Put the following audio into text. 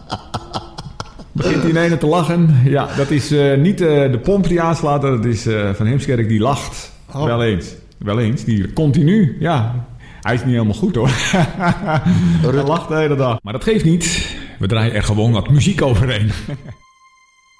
Begint hij ineens te lachen. Ja, dat is niet de pomp die aanslaat. Dat is Van Heemskerk die lacht. Oh. Wel eens. Die continu. Ja, hij is niet helemaal goed hoor. Hij lacht de hele dag. Maar dat geeft niet. We draaien er gewoon wat muziek overheen.